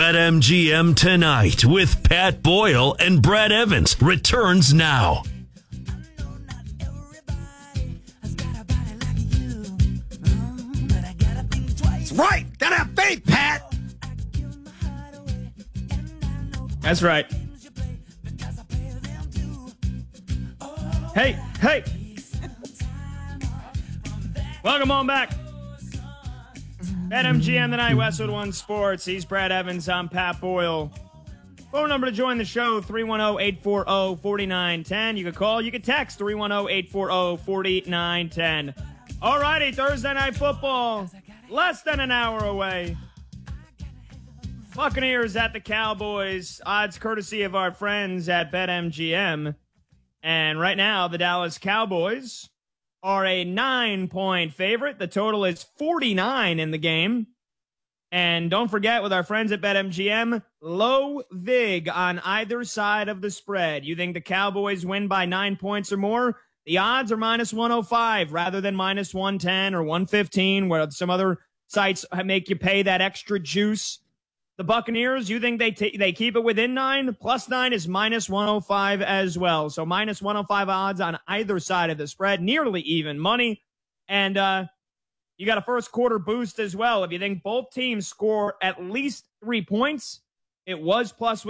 BetMGM Tonight with Pat Boyle and Brad Evans returns now. That's right. Gotta have faith, Pat. That's right. Hey. Welcome on back. BetMGM Tonight, Westwood One Sports. He's Brad Evans. I'm Pat Boyle. Phone number to join the show, 310-840-4910. You can call, you can text, 310-840-4910. All righty, Thursday Night Football, less than an hour away. Buccaneers at the Cowboys. Odds courtesy of our friends at BetMGM. And right now, the Dallas Cowboys are a 9-point favorite. The total is 49 in the game. And don't forget, with our friends at BetMGM, low vig on either side of the spread. You think the Cowboys win by 9 points or more? The odds are minus 105 rather than minus 110 or 115, where some other sites make you pay that extra juice. The Buccaneers, you think they keep it within 9? Plus 9 is minus 105 as well. So minus 105 odds on either side of the spread, nearly even money. And you got a first quarter boost as well. If you think both teams score at least 3 points, it was plus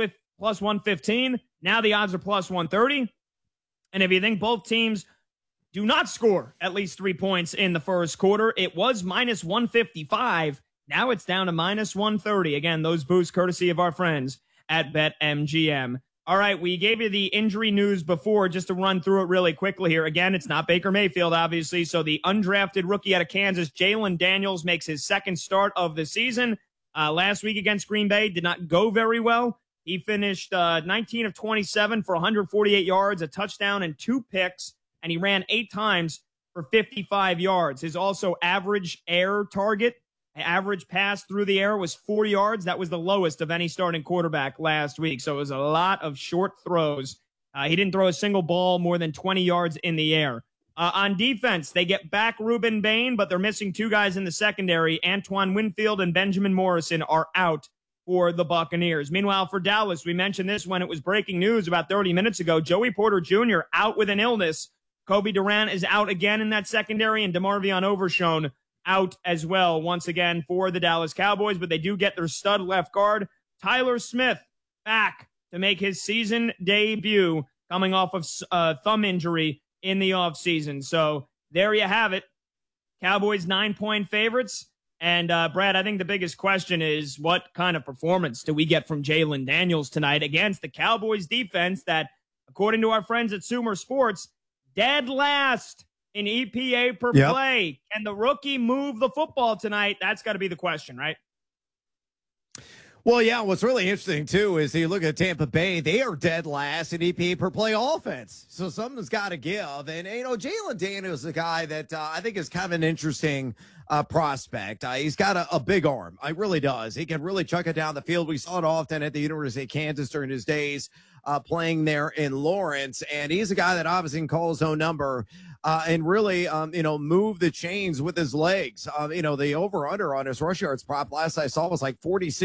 115. Now the odds are plus 130. And if you think both teams do not score at least 3 points in the first quarter, it was minus 155. Now it's down to minus 130. Again, those boosts courtesy of our friends at BetMGM. All right, we gave you the injury news before, just to run through it really quickly here. Again, it's not Baker Mayfield, obviously. So the undrafted rookie out of Kansas, Jalen Daniels, makes his second start of the season. Last week against Green Bay did not go very well. He finished 19 of 27 for 148 yards, a touchdown, and 2 picks, and he ran 8 times for 55 yards. His also average air target, average pass through the air, was 4 yards. That was the lowest of any starting quarterback last week. So it was a lot of short throws. He didn't throw a single ball more than 20 yards in the air. On defense, they get back Ruben Bain, but they're missing 2 guys in the secondary. Antoine Winfield and Benjamin Morrison are out for the Buccaneers. Meanwhile, for Dallas, we mentioned this when it was breaking news about 30 minutes ago. Joey Porter Jr. out with an illness. Kobe Durant is out again in that secondary, and DeMarvion Overshown out as well, once again, for the Dallas Cowboys. But they do get their stud left guard, Tyler Smith, back to make his season debut, coming off of thumb injury in the offseason. So there you have it. Cowboys 9-point favorites. And, Brad, I think the biggest question is, what kind of performance do we get from Jalen Daniels tonight against the Cowboys defense that, according to our friends at Sumer Sports, dead last in EPA per play? Can the rookie move the football tonight? That's got to be the question, right? Well, yeah, what's really interesting, too, is you look at Tampa Bay, they are dead last in EPA per play offense. So something's got to give. And, Jalen Daniels is a guy that I think is kind of an interesting prospect. He's got a big arm. He really does. He can really chuck it down the field. We saw it often at the University of Kansas during his days playing there in Lawrence. And he's a guy that obviously can call his own number and really, move the chains with his legs. The over-under on his rush yards prop last I saw was like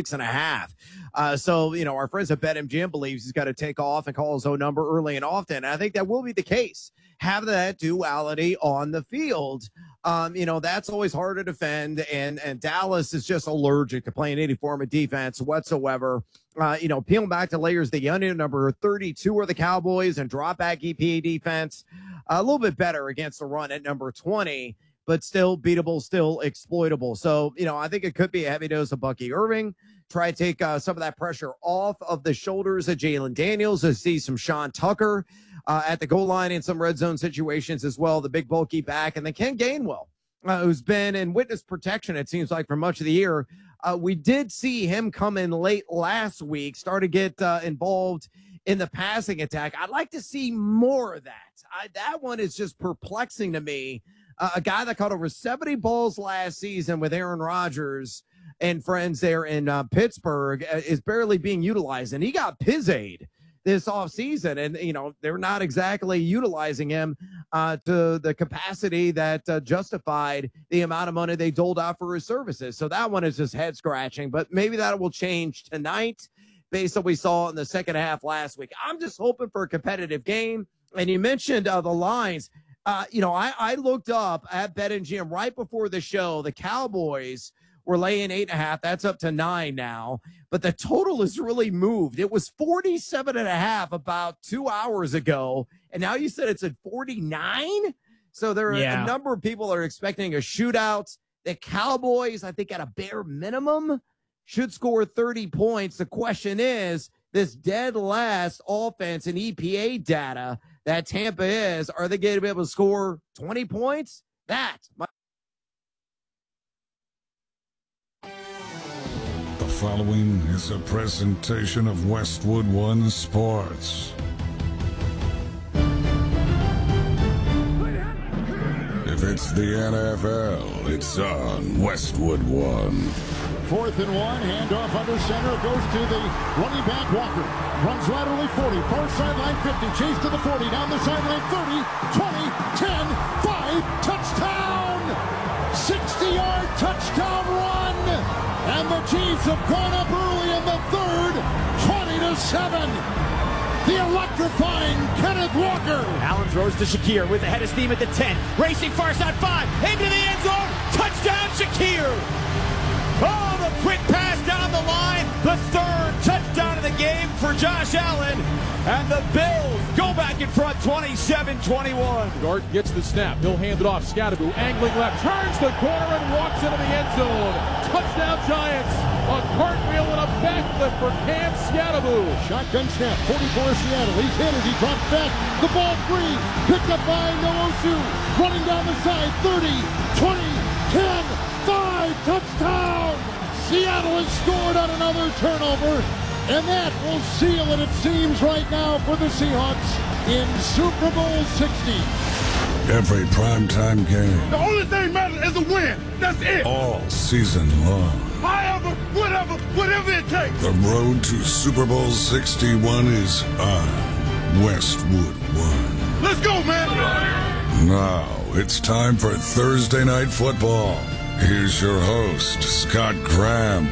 46.5. So, our friends at BetMGM believes he's got to take off and call his own number early and often. And I think that will be the case. Have that duality on the field. That's always hard to defend. And Dallas is just allergic to playing any form of defense whatsoever. Peeling back the layers, the onion, number 32 are the Cowboys, and drop back EPA defense. A little bit better against the run at number 20, but still beatable, still exploitable. So, I think it could be a heavy dose of Bucky Irving. Try to take some of that pressure off of the shoulders of Jalen Daniels. To see some Sean Tucker at the goal line in some red zone situations as well. The big bulky back. And then Ken Gainwell, who's been in witness protection, it seems like, for much of the year. We did see him come in late last week, start to get involved in the passing attack. I'd like to see more of that. That one is just perplexing to me. A guy that caught over 70 balls last season with Aaron Rodgers and friends there in Pittsburgh is barely being utilized. And he got Pizzade this offseason. And, they're not exactly utilizing him to the capacity that justified the amount of money they doled out for his services. So that one is just head scratching, but maybe that will change tonight based on what we saw in the second half last week. I'm just hoping for a competitive game. And you mentioned the lines. I looked up at BetMGM right before the show. The Cowboys were laying 8.5. That's up to 9 now. But the total has really moved. It was 47.5 about 2 hours ago. And now you said it's at 49. So there are a number of people that are expecting a shootout. The Cowboys, I think at a bare minimum, should score 30 points. The question is, this dead last offense and EPA data that Tampa is, are they going to be able to score 20 points? The following is a presentation of Westwood One Sports. If it's the NFL, it's on Westwood One. 4th and 1, handoff under center, goes to the running back Walker. Runs laterally 40, far sideline 50, chase to the 40, down the sideline 30, 20, 10, 5, touchdown! 60-yard touchdown run! And the Chiefs have gone up early in the third, 20-7. The electrifying Kenneth Walker. Allen throws to Shakir with the head of steam at the 10. Racing far side 5, into the end zone, touchdown Shakir! Oh, the quick pass down the line. The third touchdown of the game for Josh Allen. And the Bills go back in front 27-21. Gart gets the snap. He'll hand it off. Scadaboo angling left. Turns the corner and walks into the end zone. Touchdown Giants. A cartwheel and a backflip for Cam Scadaboo. Shotgun snap. 44 Seattle. He's hit as he drops back. The ball free. Picked up by Nwosu. Running down the side. 30, 20, 10. 5, touchdown! Seattle has scored on another turnover, and that will seal it, it seems, right now for the Seahawks in Super Bowl 60. Every primetime game. The only thing matters is a win. That's it. All season long. However, whatever it takes. The road to Super Bowl 61 is on Westwood One. Let's go, man. Now it's time for Thursday Night Football. Here's your host, Scott Graham.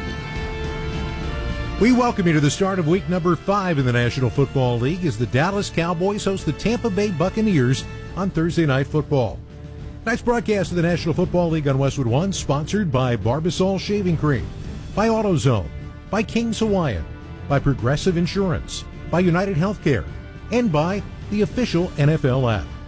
We welcome you to the start of week number 5 in the National Football League as the Dallas Cowboys host the Tampa Bay Buccaneers on Thursday Night Football. Tonight's broadcast of the National Football League on Westwood One, sponsored by Barbasol Shaving Cream, by AutoZone, by King's Hawaiian, by Progressive Insurance, by United Healthcare, and by the official NFL app.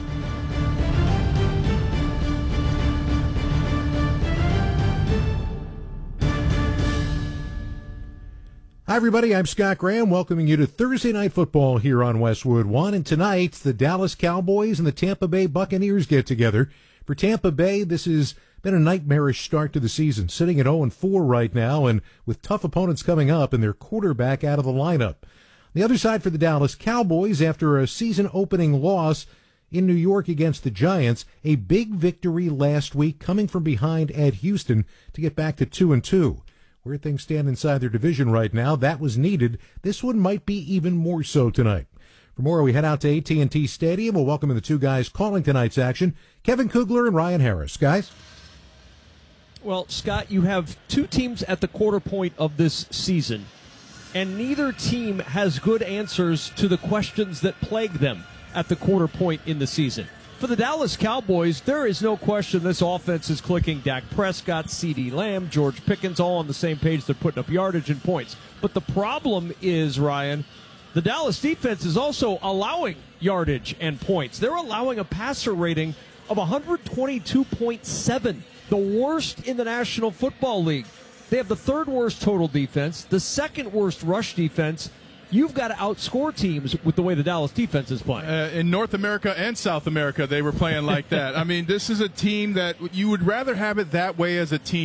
Hi, everybody. I'm Scott Graham, welcoming you to Thursday Night Football here on Westwood One. And tonight, the Dallas Cowboys and the Tampa Bay Buccaneers get together. For Tampa Bay, this has been a nightmarish start to the season, sitting at 0-4 right now, and with tough opponents coming up and their quarterback out of the lineup. The other side for the Dallas Cowboys, after a season-opening loss in New York against the Giants, a big victory last week, coming from behind at Houston to get back to 2-2. Where things stand inside their division right now, that was needed. This one might be even more so tonight. For more, we head out to AT&T Stadium. We'll welcome in the two guys calling tonight's action, Kevin Kugler and Ryan Harris. Guys? Well, Scott, you have two teams at the quarter point of this season, and neither team has good answers to the questions that plague them at the quarter point in the season. For the Dallas Cowboys, there is no question this offense is clicking. Dak Prescott, CeeDee Lamb, George Pickens, all on the same page. They're putting up yardage and points. But the problem is, Ryan, the Dallas defense is also allowing yardage and points. They're allowing a passer rating of 122.7, the worst in the National Football League. They have the third worst total defense, the second worst rush defense. You've got to outscore teams with the way the Dallas defense is playing. In North America and South America, they were playing like that. I mean, this is a team that you would rather have it that way as a team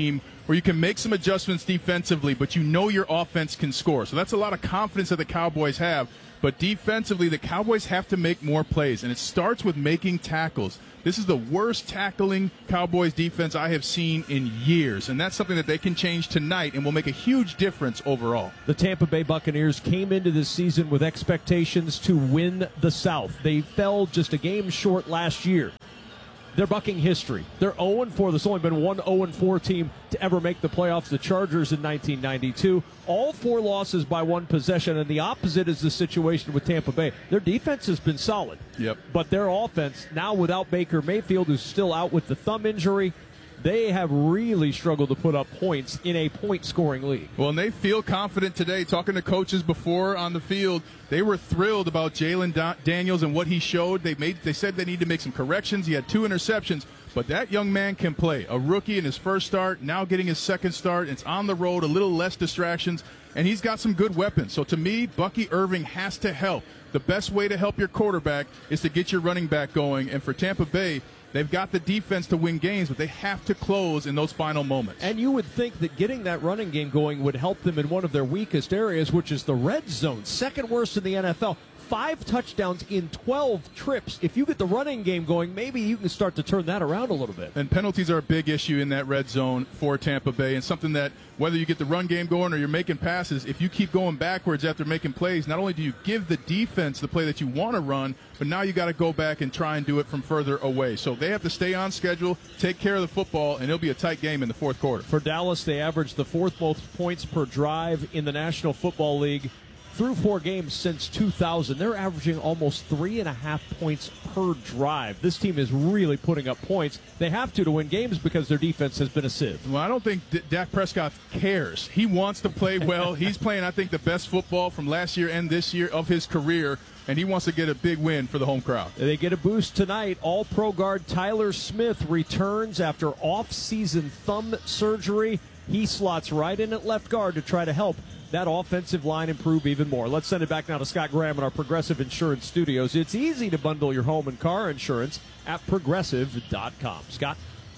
where you can make some adjustments defensively, but you know your offense can score. So that's a lot of confidence that the Cowboys have. But defensively, the Cowboys have to make more plays, and it starts with making tackles. This is the worst tackling Cowboys defense I have seen in years, and that's something that they can change tonight and will make a huge difference overall. The Tampa Bay Buccaneers came into this season with expectations to win the South. They fell just a game short last year. They're bucking history. They're 0-4. There's only been one 0-4 team to ever make the playoffs, the Chargers in 1992. All 4 losses by 1 possession, and the opposite is the situation with Tampa Bay. Their defense has been solid. Yep. But their offense, now without Baker Mayfield, who's still out with the thumb injury, they have really struggled to put up points in a point-scoring league. Well, and they feel confident today. Talking to coaches before on the field, they were thrilled about Jalen Daniels and what he showed. They said they need to make some corrections. He had 2 interceptions, but that young man can play. A rookie in his first start, now getting his second start. It's on the road, a little less distractions, and he's got some good weapons. So to me, Bucky Irving has to help. The best way to help your quarterback is to get your running back going, and for Tampa Bay, they've got the defense to win games, but they have to close in those final moments. And you would think that getting that running game going would help them in one of their weakest areas, which is the red zone. Second worst in the NFL. 5 touchdowns in 12 trips. If you get the running game going, maybe you can start to turn that around a little bit. And penalties are a big issue in that red zone for Tampa Bay, and something that whether you get the run game going or you're making passes, if you keep going backwards after making plays, not only do you give the defense the play that you want to run, but now you got to go back and try and do it from further away. So they have to stay on schedule, take care of the football, and it'll be a tight game in the fourth quarter. For Dallas, they averaged the 4th most points per drive in the National Football League. Through 4 games since 2000, they're averaging almost 3.5 points per drive. This team is really putting up points. They have to win games because their defense has been a sieve. Well, I don't think Dak Prescott cares. He wants to play well. He's playing, I think, the best football from last year and this year of his career, and he wants to get a big win for the home crowd. They get a boost tonight. All-Pro guard Tyler Smith returns after off-season thumb surgery. He slots right in at left guard to try to help that offensive line improve even more. Let's send it back now to Scott Graham in our Progressive Insurance studios. It's easy to bundle your home and car insurance at Progressive.com. Scott?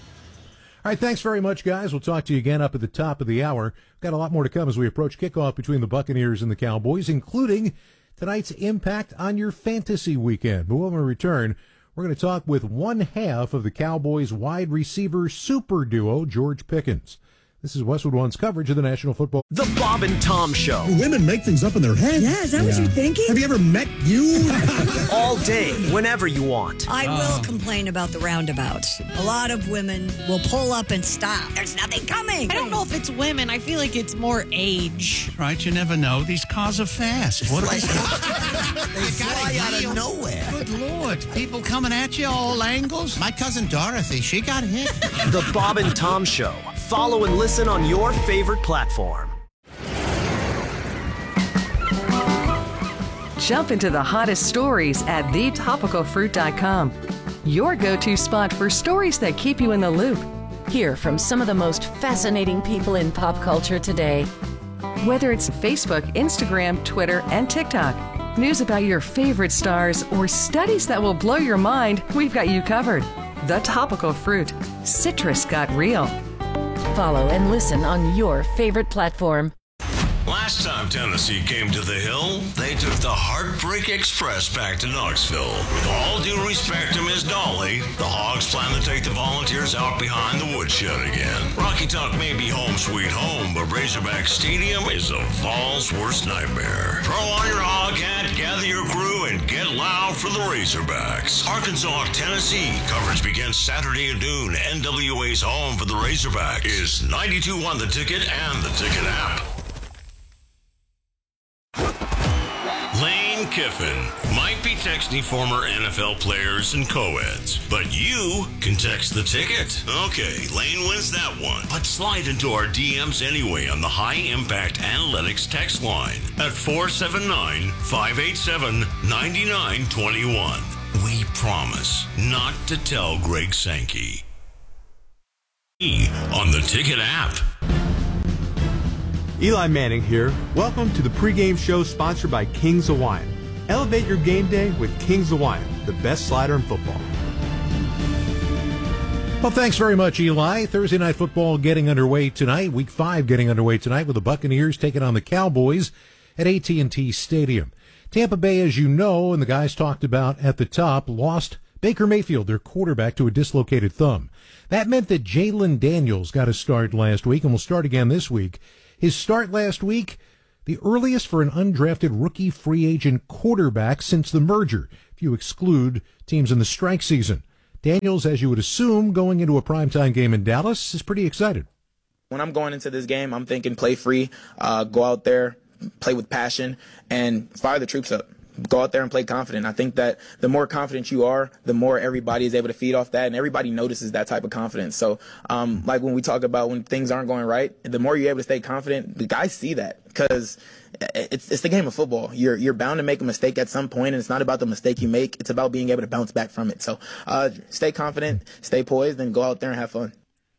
All right, thanks very much, guys. We'll talk to you again up at the top of the hour. Got a lot more to come as we approach kickoff between the Buccaneers and the Cowboys, including tonight's impact on your fantasy weekend. But when we return, we're going to talk with one half of the Cowboys wide receiver super duo, George Pickens. This is Westwood One's coverage of the National Football. The Bob and Tom Show. Do women make things up in their head? Yeah, is that what you're thinking? Have you ever met you? All day, whenever you want. I will complain about the roundabouts. A lot of women will pull up and stop. There's nothing coming. I don't know if it's women. I feel like it's more age. Right, you never know. These cars are fast. What they fly out of nowhere. Good Lord. People coming at you all angles. My cousin Dorothy, she got hit. The Bob and Tom Show. Follow and listen on your favorite platform. Jump into the hottest stories at thetopicalfruit.com. Your go-to spot for stories that keep you in the loop. Hear from some of the most fascinating people in pop culture today. Whether it's Facebook, Instagram, Twitter, and TikTok, news about your favorite stars, or studies that will blow your mind, we've got you covered. The Topical Fruit. Citrus got real. Follow and listen on your favorite platform. Last time Tennessee came to the Hill, they took the Heartbreak Express back to Knoxville. With all due respect to Miss Dolly, the Hogs plan to take the Volunteers out behind the woodshed again. Rocky Top may be home sweet home, but Razorback Stadium is a Vols' worst nightmare. Throw on your hog hat, gather your crew, and get loud for the Razorbacks. Arkansas, Tennessee. Coverage begins Saturday at noon. NWA's home for the Razorbacks is 92.1 The Ticket and the Ticket app. Lane Kiffin might be texting former NFL players and co-eds, but you can text the Ticket. Okay, Lane wins that one. But slide into our DMs anyway on the High Impact Analytics text line at 479-587-9921. We promise not to tell Greg Sankey. On the Ticket app. Eli Manning here. Welcome to the pregame show sponsored by Kings Hawaiian. Elevate your game day with Kings Hawaiian, the best slider in football. Well, thanks very much, Eli. Thursday Night Football getting underway tonight. Week 5 getting underway tonight with the Buccaneers taking on the Cowboys at AT&T Stadium. Tampa Bay, as you know, and the guys talked about at the top, lost Baker Mayfield, their quarterback, to a dislocated thumb. That meant that Jalen Daniels got a start last week and will start again this week. His start last week, the earliest for an undrafted rookie free agent quarterback since the merger, if you exclude teams in the strike season. Daniels, as you would assume, going into a primetime game in Dallas, is pretty excited. When I'm going into this game, I'm thinking play free, go out there, play with passion, and fire the troops up. Go out there and play confident. I think that the more confident you are, the more everybody is able to feed off that, and everybody notices that type of confidence. So, like when we talk about when things aren't going right, the more you're able to stay confident, the guys see that because it's the game of football. You're bound to make a mistake at some point, and it's not about the mistake you make. It's about being able to bounce back from it. So, stay confident, stay poised, and go out there and have fun.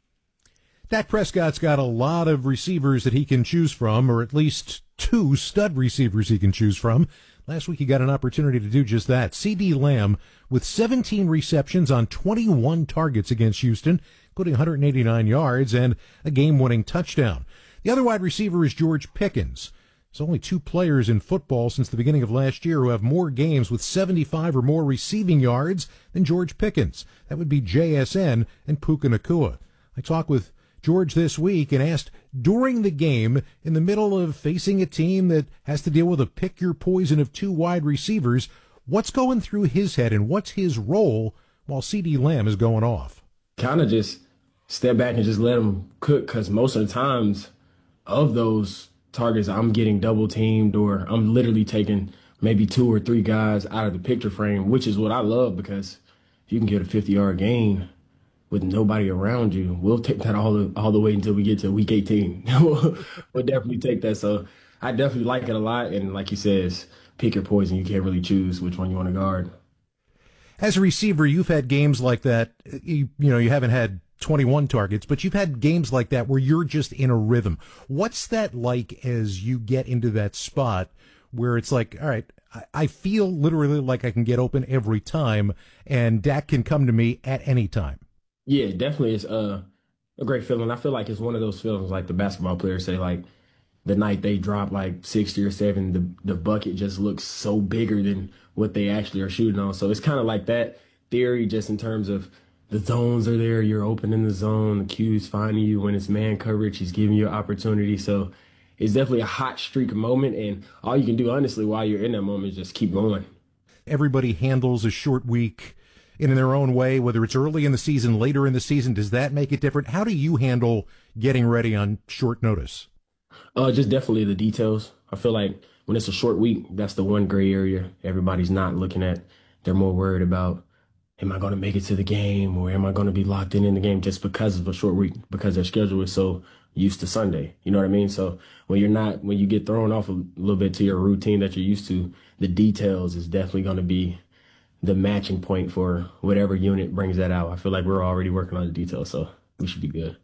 Dak Prescott's got a lot of receivers that he can choose from, or at least 2 stud receivers he can choose from. Last week he got an opportunity to do just that. CeeDee Lamb with 17 receptions on 21 targets against Houston, including 189 yards and a game-winning touchdown. The other wide receiver is George Pickens. There's only 2 players in football since the beginning of last year who have more games with 75 or more receiving yards than George Pickens. That would be JSN and Puka Nacua. I talked with George this week and asked during the game, in the middle of facing a team that has to deal with a pick your poison of 2 wide receivers, what's going through his head and what's his role while CeeDee Lamb is going off? Kind of just step back and just let him cook, because most of the times of those targets, I'm getting double teamed or I'm literally taking maybe 2 or 3 guys out of the picture frame, which is what I love, because if you can get a 50-yard gain with nobody around you, we'll take that all the way until we get to week 18. We'll definitely take that. So I definitely like it a lot. And like he says, pick your poison. You can't really choose which one you want to guard. As a receiver, you've had games like that. You haven't had 21 targets, but you've had games like that where you're just in a rhythm. What's that like as you get into that spot where it's like, all right, I feel literally like I can get open every time and Dak can come to me at any time? Yeah, definitely. It's a great feeling. I feel like it's one of those feelings like the basketball players say, like the night they drop like 60 or 7, the bucket just looks so bigger than what they actually are shooting on. So it's kind of like that theory, just in terms of the zones are there. You're open in the zone. The Q's finding you when it's man coverage. He's giving you an opportunity. So it's definitely a hot streak moment. And all you can do, honestly, while you're in that moment is just keep going. Everybody handles a short week in their own way, whether it's early in the season, later in the season. Does that make it different? How do you handle getting ready on short notice? Just definitely the details. I feel like when it's a short week, that's the one gray area everybody's not looking at. They're more worried about, am I going to make it to the game, or am I going to be locked in the game, just because of a short week, because their schedule is so used to Sunday. You know what I mean? So when you get thrown off a little bit to your routine that you're used to, the details is definitely going to be the matching point for whatever unit brings that out. I feel like we're already working on the details, so we should be good.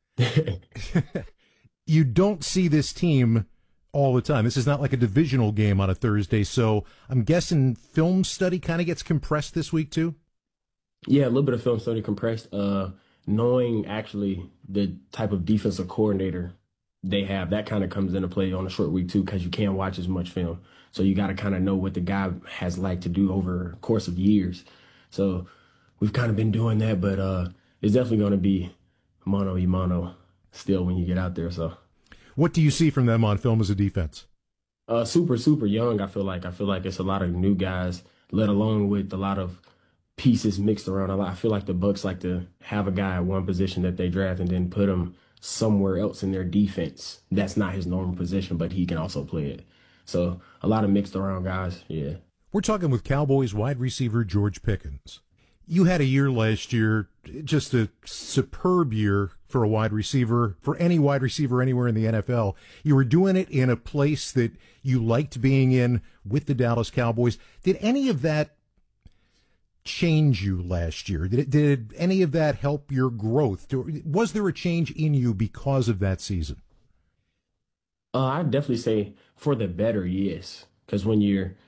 You don't see this team all the time. This is not like a divisional game on a Thursday, so I'm guessing film study kind of gets compressed this week too? Yeah, a little bit of film study compressed. Knowing actually the type of defensive coordinator they have, that kind of comes into play on a short week too, because you can't watch as much film. So you got to kind of know what the guy has liked to do over the course of years. So we've kind of been doing that, but it's definitely going to be mano-a-mano still when you get out there. So what do you see from them on film as a defense? Super, super young, I feel like. I feel like it's a lot of new guys, let alone with a lot of pieces mixed around a lot. I feel like the Bucs like to have a guy at one position that they draft and then put him somewhere else in their defense. That's not his normal position, but he can also play it. So a lot of mixed around guys, yeah. We're talking with Cowboys wide receiver George Pickens. You had a year last year, just a superb year for a wide receiver, for any wide receiver anywhere in the NFL. You were doing it in a place that you liked being in with the Dallas Cowboys. Did any of that change you last year? Did any of that help your growth? Was there a change in you because of that season? I'd definitely say for the better, yes. Because when you're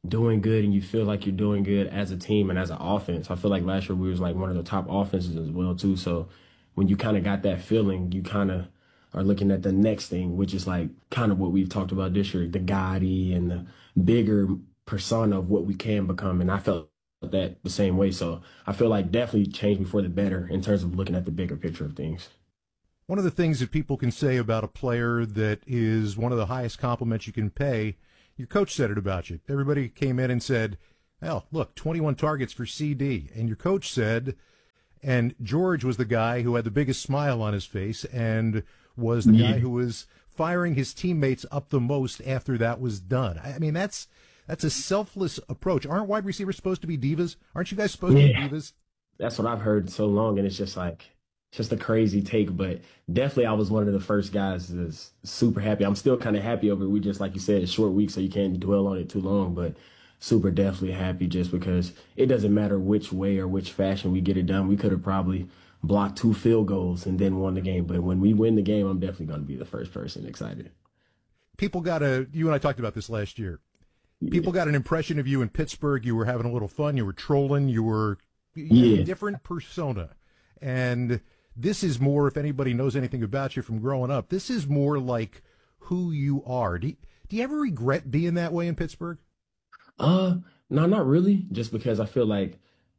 doing good and you feel like you're doing good as a team and as an offense. I feel like last year we was like one of the top offenses as well too. So when you kind of got that feeling, you kind of are looking at the next thing, which is like kind of what we've talked about this year, the Gotti and the bigger persona of what we can become. And I felt that the same way. So I feel like definitely changed me for the better in terms of looking at the bigger picture of things. One of the things that people can say about a player that is one of the highest compliments you can pay, your coach said it about you. Everybody came in and said, well, look, 21 targets for CD. And your coach said, and George was the guy who had the biggest smile on his face and was the guy who was firing his teammates up the most after that was done. I mean, that's a selfless approach. Aren't wide receivers supposed to be divas? Aren't you guys supposed to be divas? That's what I've heard so long, and it's just like, just a crazy take, but definitely I was one of the first guys that's super happy. I'm still kind of happy over it. We just, like you said, a short week, so you can't dwell on it too long, but super definitely happy just because it doesn't matter which way or which fashion we get it done. We could have probably blocked 2 field goals and then won the game, but when we win the game, I'm definitely going to be the first person excited. People you and I talked about this last year. People got an impression of you in Pittsburgh. You were having a little fun. You were trolling. You were a different persona. And this is more, if anybody knows anything about you from growing up, this is more like who you are. Do you ever regret being that way in Pittsburgh? No, not really. Just because I feel like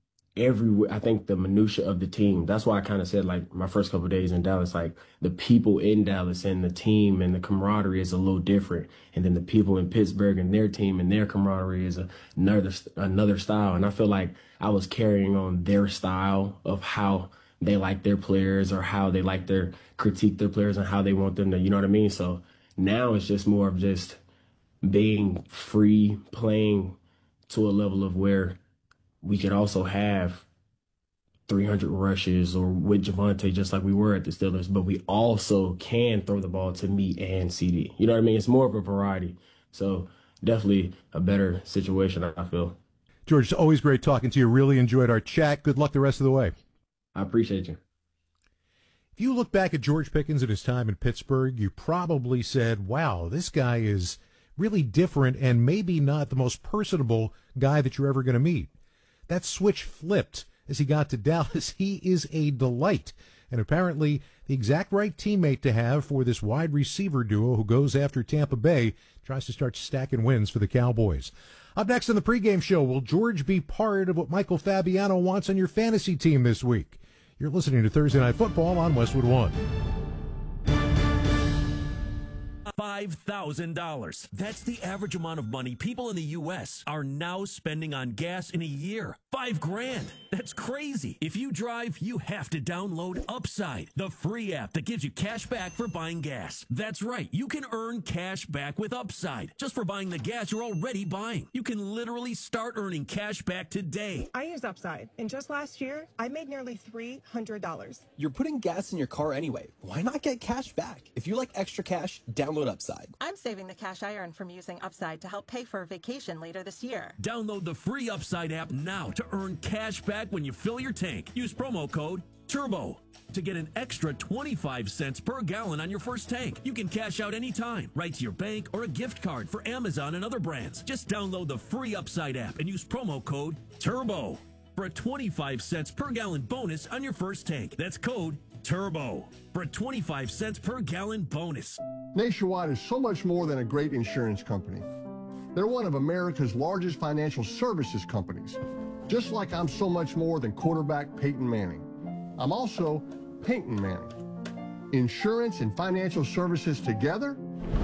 I think the minutia of the team, that's why I kind of said, like, my first couple of days in Dallas, like, the people in Dallas and the team and the camaraderie is a little different. And then the people in Pittsburgh and their team and their camaraderie is another style. And I feel like I was carrying on their style of how they like their players or how they like critique their players and how they want them to, you know what I mean? So now it's just more of just being free, playing to a level of where we could also have 300 rushes or with Javonte, just like we were at the Steelers, but we also can throw the ball to me and CD. You know what I mean? It's more of a variety. So definitely a better situation, I feel. George, it's always great talking to you. Really enjoyed our chat. Good luck the rest of the way. I appreciate you. If you look back at George Pickens and his time in Pittsburgh, you probably said, wow, this guy is really different and maybe not the most personable guy that you're ever going to meet. That switch flipped as he got to Dallas. He is a delight, and apparently the exact right teammate to have for this wide receiver duo who goes after Tampa Bay, tries to start stacking wins for the Cowboys. Up next on the pregame show, will George be part of what Michael Fabiano wants on your fantasy team this week? You're listening to Thursday Night Football on Westwood One. $5,000. That's the average amount of money people in the U.S. are now spending on gas in a year. $5,000. That's crazy. If you drive, you have to download Upside, the free app that gives you cash back for buying gas. That's right. You can earn cash back with Upside just for buying the gas you're already buying. You can literally start earning cash back today. I use Upside, and just last year, I made nearly $300. You're putting gas in your car anyway. Why not get cash back? If you like extra cash, download Upside. I'm saving the cash I earn from using Upside to help pay for a vacation later this year. Download the free Upside app now to earn cash back when you fill your tank. Use promo code TURBO to get an extra 25 cents per gallon on your first tank. You can cash out anytime, right to your bank or a gift card for Amazon and other brands. Just download the free Upside app and use promo code TURBO for a 25 cents per gallon bonus on your first tank. That's code TURBO for a 25 cents per gallon bonus. Nationwide is so much more than a great insurance company. They're one of America's largest financial services companies, just like I'm so much more than quarterback Peyton Manning. I'm also Peyton Manning. Insurance and financial services together,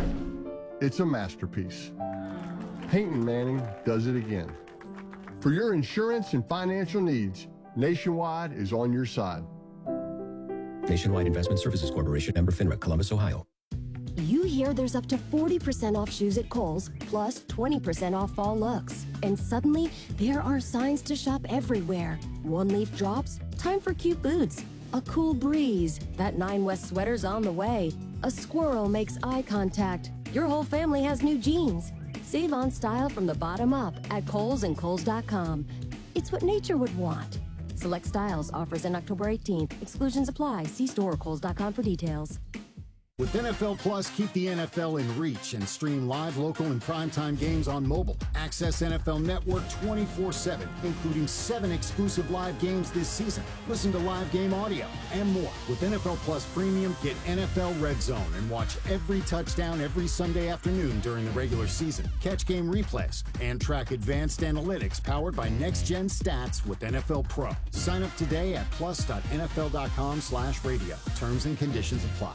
it's a masterpiece. Peyton Manning does it again. For your insurance and financial needs, Nationwide is on your side. Nationwide Investment Services Corporation, member FINRA, Columbus, Ohio. You hear there's up to 40% off shoes at Kohl's, plus 20% off fall looks. And suddenly, there are signs to shop everywhere. One leaf drops, time for cute boots. A cool breeze, that 9 West sweater's on the way. A squirrel makes eye contact. Your whole family has new jeans. Save on style from the bottom up at Kohl's and Kohl's.com. It's what nature would want. Select styles, offers in October 18th. Exclusions apply. See store or Kohl's.com for details. With NFL Plus, keep the NFL in reach and stream live, local, and primetime games on mobile. Access NFL Network 24/7, including 7 exclusive live games this season. Listen to live game audio and more. With NFL Plus Premium, get NFL Red Zone and watch every touchdown every Sunday afternoon during the regular season. Catch game replays and track advanced analytics powered by Next Gen Stats with NFL Pro. Sign up today at plus.nfl.com/radio. Terms and conditions apply.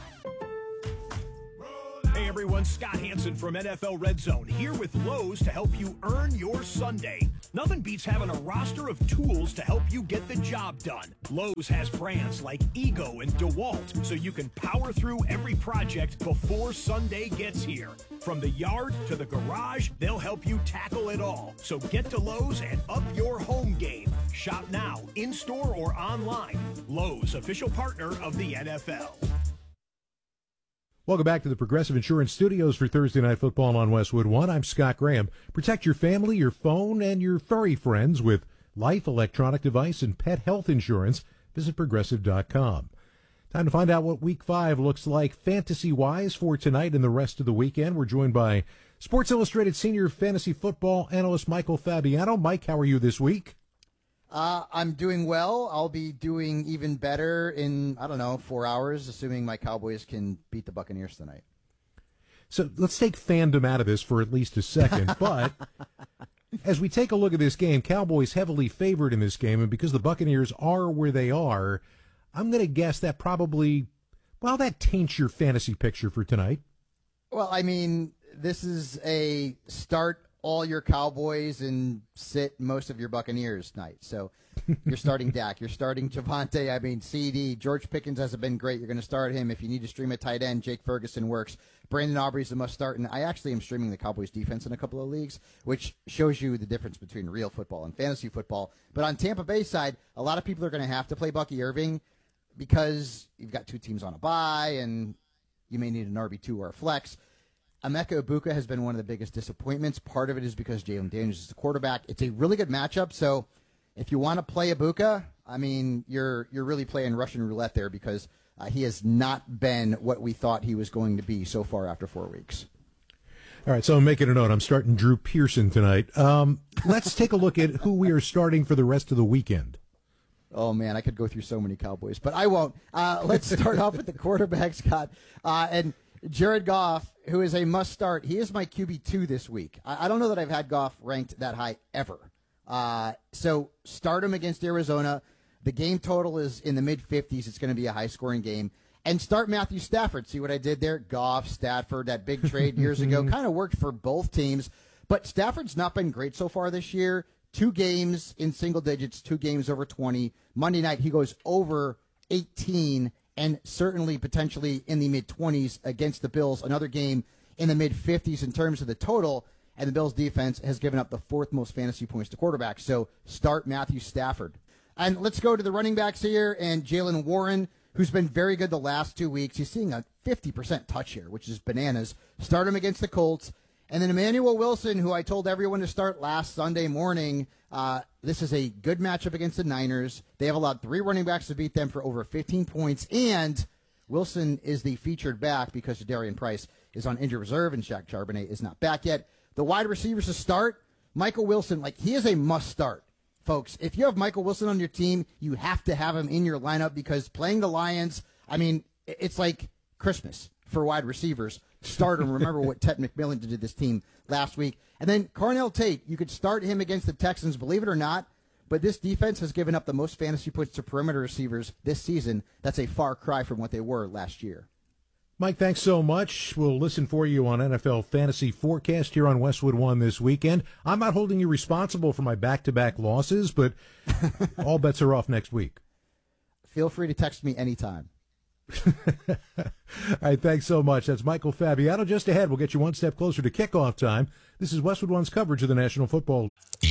Hey everyone, Scott Hansen from NFL Red Zone here with Lowe's to help you earn your Sunday. Nothing beats having a roster of tools to help you get the job done. Lowe's has brands like Ego and DeWalt, so you can power through every project before Sunday gets here. From the yard to the garage, they'll help you tackle it all. So get to Lowe's and up your home game. Shop now, in-store or online. Lowe's, official partner of the NFL. Welcome back to the Progressive Insurance Studios for Thursday Night Football on Westwood One. I'm Scott Graham. Protect your family, your phone, and your furry friends with life, electronic device, and pet health insurance. Visit Progressive.com. Time to find out what Week 5 looks like fantasy-wise for tonight and the rest of the weekend. We're joined by Sports Illustrated senior fantasy football analyst Michael Fabiano. Mike, how are you this week? I'm doing well. I'll be doing even better in, 4 hours, assuming my Cowboys can beat the Buccaneers tonight. So let's take fandom out of this for at least a second. But as we take a look at this game, Cowboys heavily favored in this game, and because the Buccaneers are where they are, I'm going to guess that probably, that taints your fantasy picture for tonight. Well, this is a start all your Cowboys and sit most of your Buccaneers night. So you're starting Dak, you're starting Javonte, CD, George Pickens hasn't been great. You're going to start him. If you need to stream a tight end, Jake Ferguson works. Brandon Aubrey's a must start. And I actually am streaming the Cowboys defense in a couple of leagues, which shows you the difference between real football and fantasy football. But on Tampa Bay side, a lot of people are going to have to play Bucky Irving because you've got 2 teams on a bye and you may need an RB2 or a flex. Emeka Egbuka has been one of the biggest disappointments. Part of it is because Jalen Daniels is the quarterback. It's a really good matchup. So if you want to play Egbuka, you're really playing Russian roulette there because he has not been what we thought he was going to be so far after 4 weeks. All right, so I'm making a note. I'm starting Drew Pearson tonight. Let's take a look at who we are starting for the rest of the weekend. Oh, man, I could go through so many Cowboys, but I won't. Let's start off with the quarterback, Scott. And Jared Goff, who is a must-start, he is my QB2 this week. I don't know that I've had Goff ranked that high ever. So start him against Arizona. The game total is in the mid-50s. It's going to be a high-scoring game. And start Matthew Stafford. See what I did there? Goff, Stafford, that big trade years ago kind of worked for both teams. But Stafford's not been great so far this year. 2 games in single digits, 2 games over 20. Monday night, he goes over 18 and certainly potentially in the mid-20s against the Bills. Another game in the mid-50s in terms of the total, and the Bills' defense has given up the 4th most fantasy points to quarterbacks. So start Matthew Stafford. And let's go to the running backs here, and Jaylen Warren, who's been very good the last 2 weeks. He's seeing a 50% touch here, which is bananas. Start him against the Colts. And then Emmanuel Wilson, who I told everyone to start last Sunday morning. This is a good matchup against the Niners. They have allowed 3 running backs to beat them for over 15 points. And Wilson is the featured back because Jadarian Price is on injured reserve and Shaq Charbonnet is not back yet. The wide receivers to start, Michael Wilson, he is a must start. Folks, if you have Michael Wilson on your team, you have to have him in your lineup because playing the Lions, it's like Christmas for wide receivers. Start him. Remember what Ted McMillan did to this team last week. And then Carnell Tate, you could start him against the Texans, believe it or not, but this defense has given up the most fantasy points to perimeter receivers this season. That's a far cry from what they were last year. Mike, thanks so much. We'll listen for you on NFL Fantasy Forecast here on Westwood One this weekend. I'm not holding you responsible for my back-to-back losses, but all bets are off next week. Feel free to text me anytime. All right, thanks so much. That's Michael Fabiano. Just ahead, we'll get you one step closer to kickoff time. This is Westwood One's coverage of the National Football League.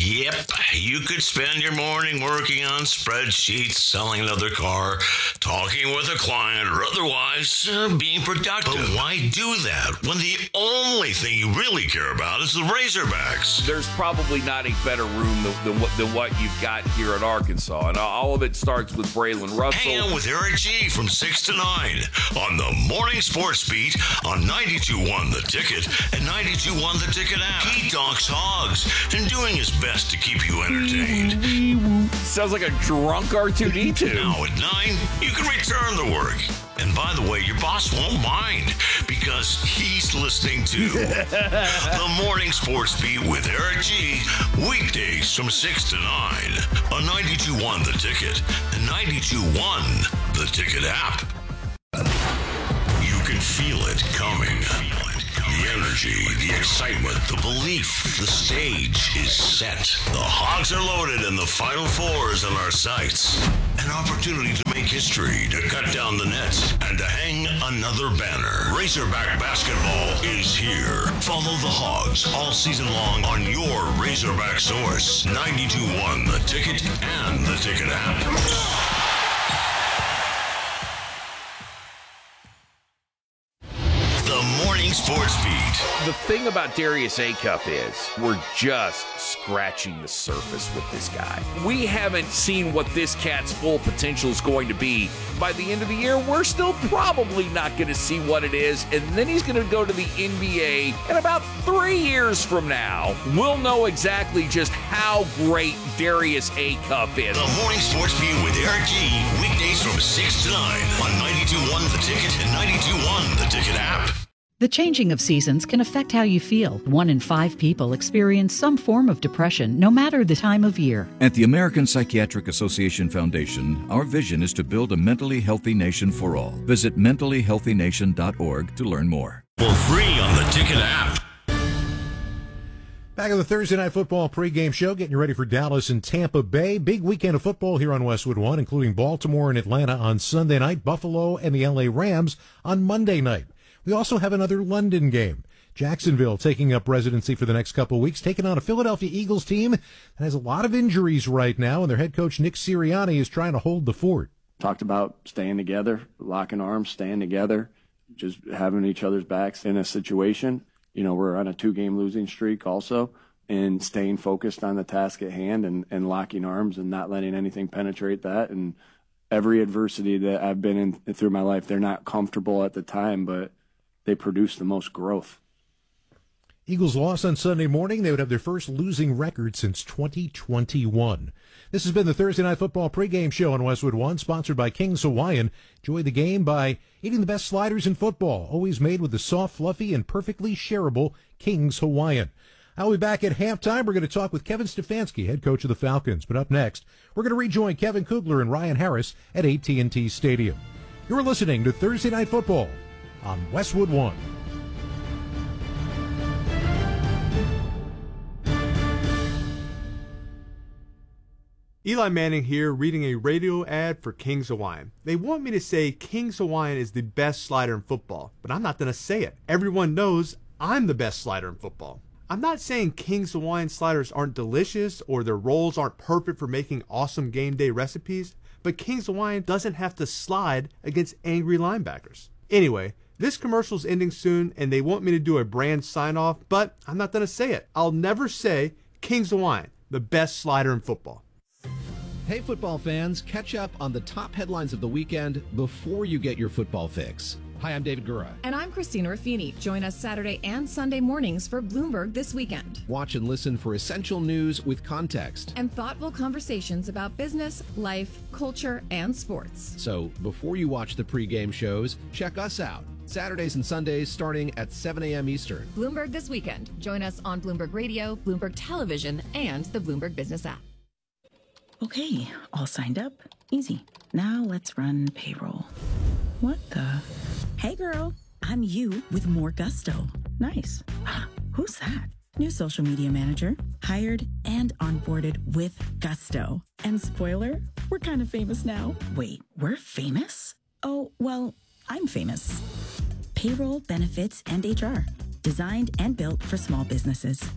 Yep, you could spend your morning working on spreadsheets, selling another car, talking with a client, or otherwise being productive. But why do that when the only thing you really care about is the Razorbacks? There's probably not a better room than what you've got here at Arkansas, and all of it starts with Braylon Russell. Hang out with Eric G from 6 to 9 on the Morning Sports Beat on 92.1 The Ticket and 92.1 The Ticket app. He talks hogs and doing his best to keep you entertained. Sounds like a drunk R2-D2. Now at 9, you can return to work. And by the way, your boss won't mind because he's listening to the Morning Sports Beat with Eric G. Weekdays from 6 to 9 on 92.1 The Ticket and 92.1 The Ticket app. You can feel it coming. The energy, the excitement, the belief. The stage is set. The Hogs are loaded and the Final Four is on our sights. An opportunity to make history, to cut down the nets, and to hang another banner. Razorback basketball is here. Follow the Hogs all season long on your Razorback source. 92.1 The Ticket and The Ticket app. Morning Sports Beat. The thing about Darius Acuff is we're just scratching the surface with this guy. We haven't seen what this cat's full potential is going to be. By the end of the year, we're still probably not going to see what it is, and then he's going to go to the NBA, and about 3 years from now, we'll know exactly just how great Darius Acuff is. The Morning Sports Beat with Eric G. Weekdays from 6 to 9 on 92.1 The Ticket and 92.1 The Ticket app. The changing of seasons can affect how you feel. 1 in 5 people experience some form of depression, no matter the time of year. At the American Psychiatric Association Foundation, our vision is to build a mentally healthy nation for all. Visit mentallyhealthynation.org to learn more. For free on the Ticket app. Back on the Thursday Night Football pregame show, getting you ready for Dallas and Tampa Bay. Big weekend of football here on Westwood One, including Baltimore and Atlanta on Sunday night, Buffalo and the LA Rams on Monday night. We also have another London game. Jacksonville taking up residency for the next couple of weeks, taking on a Philadelphia Eagles team that has a lot of injuries right now, and their head coach Nick Sirianni is trying to hold the fort. Talked about staying together, locking arms, staying together, just having each other's backs in a situation. You know, we're on a 2-game losing streak also, and staying focused on the task at hand and locking arms and not letting anything penetrate that. And every adversity that I've been in through my life, they're not comfortable at the time, but they produce the most growth. Eagles lost on Sunday morning. They would have their first losing record since 2021. This has been the Thursday Night Football pregame show on Westwood One, sponsored by King's Hawaiian. Enjoy the game by eating the best sliders in football, always made with the soft, fluffy, and perfectly shareable King's Hawaiian. I'll be back at halftime. We're going to talk with Kevin Stefanski, head coach of the Falcons. But up next, we're going to rejoin Kevin Kugler and Ryan Harris at AT&T Stadium. You're listening to Thursday Night Football on Westwood One. Eli Manning here, reading a radio ad for King's Hawaiian. They want me to say King's Hawaiian is the best slider in football, but I'm not going to say it. Everyone knows I'm the best slider in football. I'm not saying King's Hawaiian sliders aren't delicious or their rolls aren't perfect for making awesome game day recipes, but King's Hawaiian doesn't have to slide against angry linebackers. Anyway, this commercial's ending soon, and they want me to do a brand sign-off, but I'm not going to say it. I'll never say King's Hawaiian, the best slider in football. Hey, football fans, catch up on the top headlines of the weekend before you get your football fix. Hi, I'm David Gura. And I'm Christina Raffini. Join us Saturday and Sunday mornings for Bloomberg This Weekend. Watch and listen for essential news with context. And thoughtful conversations about business, life, culture, and sports. So before you watch the pregame shows, check us out. Saturdays and Sundays starting at 7 a.m. Eastern. Bloomberg This Weekend. Join us on Bloomberg Radio, Bloomberg Television, and the Bloomberg Business app. Okay, all signed up. Easy. Now let's run payroll. What the? Hey girl, I'm you with more gusto. Nice. Who's that? New social media manager, hired and onboarded with gusto. And spoiler, we're kind of famous now. Wait, we're famous? Oh, well, I'm famous. Payroll, benefits, and HR. Designed and built for small businesses.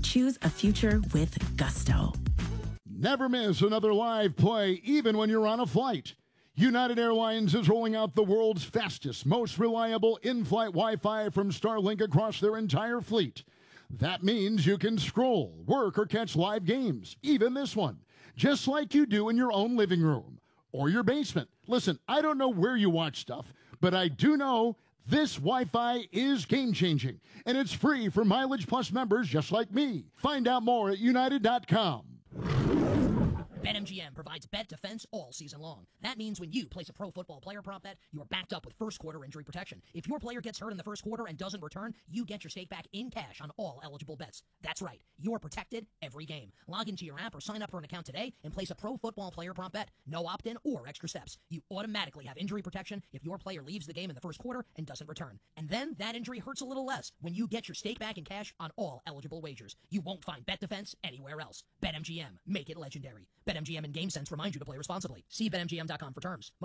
Choose a future with Gusto. Never miss another live play, even when you're on a flight. United Airlines is rolling out the world's fastest, most reliable in-flight Wi-Fi from Starlink across their entire fleet. That means you can scroll, work, or catch live games, even this one, just like you do in your own living room or your basement. Listen, I don't know where you watch stuff, but I do know this Wi-Fi is game-changing, and it's free for Mileage Plus members just like me. Find out more at United.com. BetMGM provides bet defense all season long. That means when you place a pro football player prop bet, you're backed up with first quarter injury protection. If your player gets hurt in the first quarter and doesn't return, you get your stake back in cash on all eligible bets. That's right. You're protected every game. Log into your app or sign up for an account today and place a pro football player prop bet. No opt-in or extra steps. You automatically have injury protection if your player leaves the game in the first quarter and doesn't return. And then that injury hurts a little less when you get your stake back in cash on all eligible wagers. You won't find bet defense anywhere else. BetMGM. Make it legendary. BetMGM and GameSense remind you to play responsibly. See BetMGM.com for terms.